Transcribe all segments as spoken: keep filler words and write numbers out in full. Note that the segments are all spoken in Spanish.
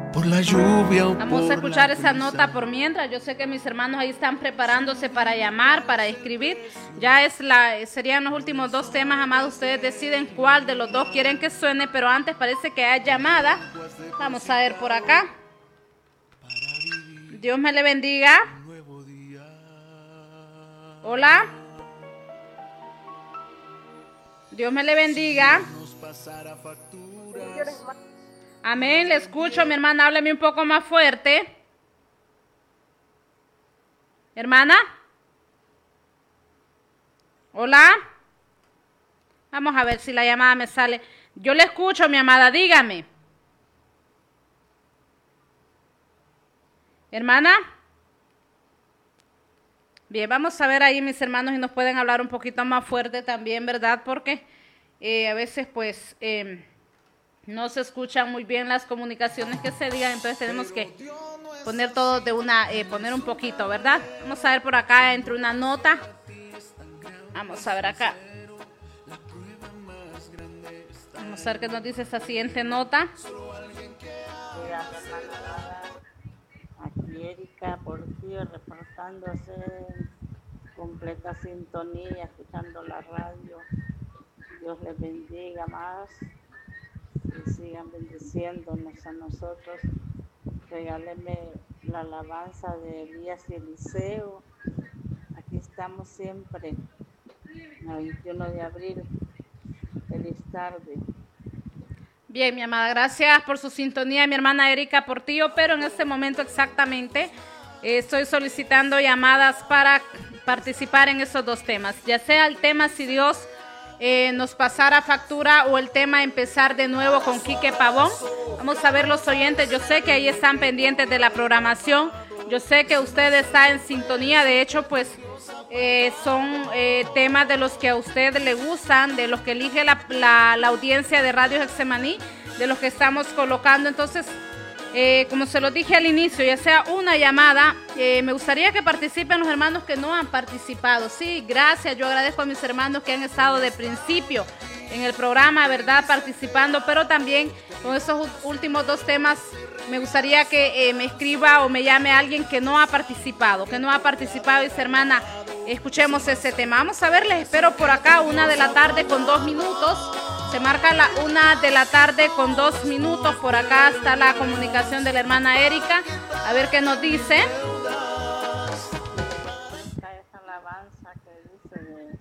por la lluvia o Vamos por a escuchar la esa brisa. nota por mientras. Yo sé que mis hermanos ahí están preparándose para llamar, para escribir. Ya es la, serían los últimos dos temas, amados. Ustedes deciden cuál de los dos quieren que suene, pero antes parece que hay llamada. Vamos a ver por acá. Dios me le bendiga. Hola. Dios me le bendiga. Amén, le escucho, mi hermana, háblame un poco más fuerte. Hermana. Hola. Vamos a ver si la llamada me sale. Yo le escucho, mi amada, dígame. Hermana. Bien, vamos a ver ahí, mis hermanos, si nos pueden hablar un poquito más fuerte también, ¿verdad? Porque eh, a veces, pues... Eh, no se escuchan muy bien las comunicaciones que se digan, entonces tenemos que poner todo de una, eh, poner un poquito, ¿verdad? Vamos a ver por acá entre una nota. Vamos a ver acá. Vamos a ver qué nos dice esta siguiente nota. Aquí Erika Portillo reportándose en completa sintonía, escuchando la radio. Dios les bendiga más. Y sigan bendiciéndonos a nosotros. Regálenme la alabanza de Elías y Eliseo. Aquí estamos siempre, el veintiuno de abril. Feliz tarde. Bien, mi amada, gracias por su sintonía, mi hermana Erika Portillo, pero en este momento exactamente eh, estoy solicitando llamadas para participar en esos dos temas, ya sea el tema si Dios Eh, nos pasara factura o el tema empezar de nuevo con Quique Pavón. Vamos a ver los oyentes, yo sé que ahí están pendientes de la programación, yo sé que usted está en sintonía, de hecho pues eh, son eh, temas de los que a usted le gustan, de los que elige la, la, la audiencia de Radio Getsemaní, de los que estamos colocando, entonces Eh, como se lo dije al inicio, ya sea una llamada, eh, me gustaría que participen los hermanos que no han participado. Sí, gracias, yo agradezco a mis hermanos que han estado de principio en el programa, ¿verdad? Participando, pero también con esos últimos dos temas me gustaría que eh, me escriba o me llame alguien que no ha participado, que no ha participado y dice, hermana, escuchemos ese tema. Vamos a ver, les espero por acá, una de la tarde con dos minutos. Se marca la una de la tarde con dos minutos. Por acá está la comunicación de la hermana Erika. A ver qué nos dice. Esa alabanza que dice de...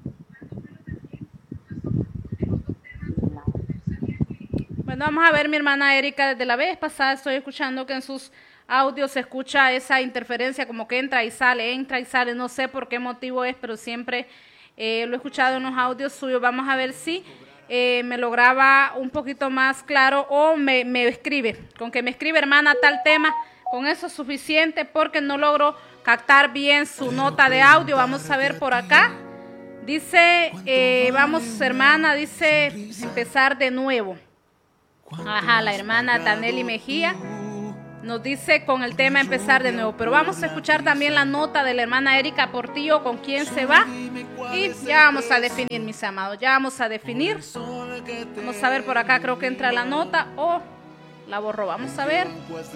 Bueno, vamos a ver, mi hermana Erika, desde la vez pasada estoy escuchando que en sus audios se escucha esa interferencia, como que entra y sale, entra y sale. No sé por qué motivo es, pero siempre eh, lo he escuchado en los audios suyos. Vamos a ver si... Eh, me lo graba un poquito más claro o me, me escribe, con que me escribe hermana tal tema, con eso es suficiente porque no logro captar bien su nota de audio. Vamos a ver por acá, dice, eh, vamos hermana, dice empezar de nuevo. Ajá, la hermana Taneli Mejía nos dice con el tema empezar de nuevo, pero vamos a escuchar también la nota de la hermana Erika Portillo, con quién se va, y ya vamos a definir, mis amados, ya vamos a definir. Vamos a ver por acá, creo que entra la nota o la borró, vamos a ver.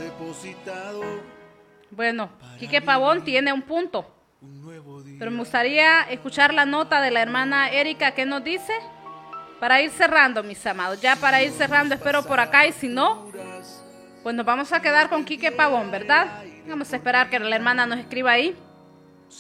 Bueno, Quique Pavón tiene un punto, pero me gustaría escuchar la nota de la hermana Erika, ¿qué nos dice? Para ir cerrando, mis amados, ya para ir cerrando, espero por acá, y si no, pues nos vamos a quedar con Quique Pavón, ¿verdad? Vamos a esperar que la hermana nos escriba ahí.